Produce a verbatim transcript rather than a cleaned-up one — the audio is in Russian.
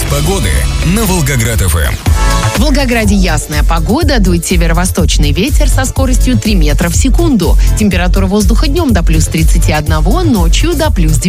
погоды на Волгоград-ФМ. В Волгограде ясная погода, дует северо-восточный ветер со скоростью три метра в секунду. Температура воздуха днем до плюс тридцать один, ночью до плюс девяти.